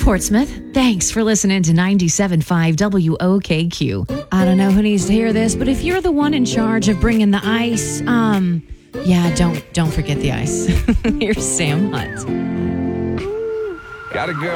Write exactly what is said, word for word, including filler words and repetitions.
Portsmouth. Thanks for listening to ninety-seven point five W O K Q. I don't know who needs to hear this, but if you're the one in charge of bringing the ice, um, yeah, don't don't forget the ice. Here's Sam Hunt. Gotta go.